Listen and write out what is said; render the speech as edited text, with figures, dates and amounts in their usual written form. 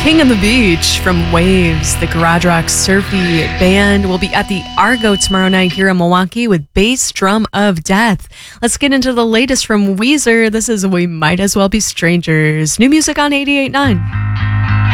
King on the Beach from Waves, the garage rock surfy band, will be at the Argo tomorrow night here in Milwaukee with Bass Drum of Death. Let's get into the latest from Weezer. This is We Might As Well Be Strangers. New music on 88.9.